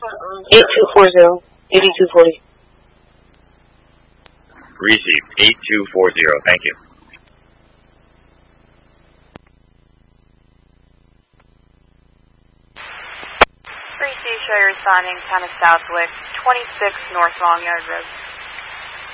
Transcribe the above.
8240. 8240. Received. 8240. Thank you. Show you're responding, town of Southwick, 26 North Long Yard Road.